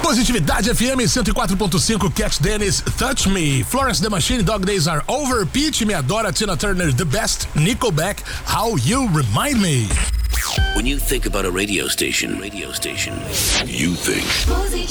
Positividade FM 104.5, Cat Dennis, Touch Me, Florence the Machine, Dog Days Are Over, Peach Me Adora, Tina Turner, The Best, Nickelback, How You Remind Me. When you think about a radio station, you think